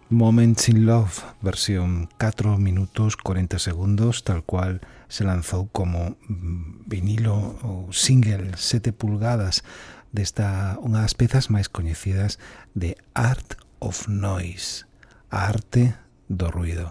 Moments in Love, versión 4 minutos 40 segundos, tal cual se lanzou como vinilo ou single 7 pulgadas desta unha das pezas máis coñecidas de Art of Noise, a arte do ruido.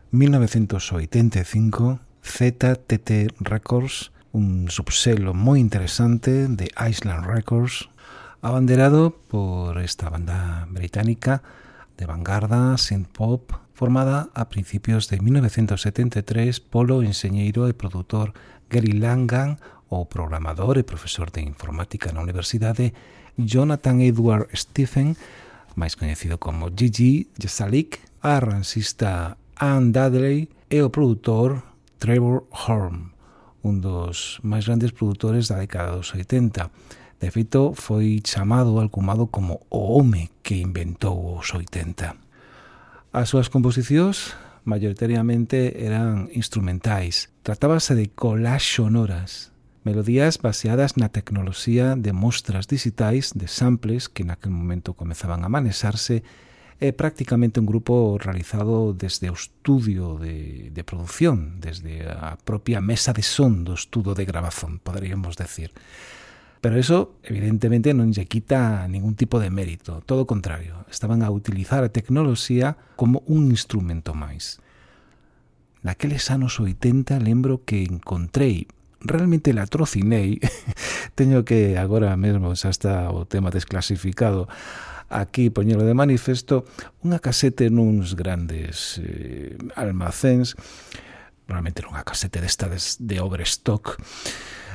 1985, ZTT Records, un subselo moi interesante de Island Records, abanderado por esta banda británica de vanguarda synth-pop formada a principios de 1973 polo enxeñeiro e produtor Gary Langan, o programador e profesor de informática na Universidade Jonathan Edward Stephen, máis coñecido como Gigi Jesalik, a arranxista Anne Dudley e o produtor Trevor Horn, un dos máis grandes produtores da década dos 80. De feito, foi chamado, alcumado como o home que inventou os 80. As súas composicións maioritariamente eran instrumentais. Tratábase de collage sonoras, melodías baseadas na tecnoloxía de mostras digitais de samples que naquel momento comezaban a manexarse e prácticamente un grupo realizado desde o estudio de produción, desde a propia mesa de son do estudo de grabazón, poderíamos decir. Pero eso, evidentemente, non lle quita ningún tipo de mérito. Todo o contrario, estaban a utilizar a tecnoloxía como un instrumento máis. Naqueles anos 80 lembro que encontrei, realmente la trocinei, teño que agora mesmo, xa está o tema desclasificado, aquí poñelo de manifesto, unha casete nuns grandes almacéns, realmente era unha casete desta de overstock,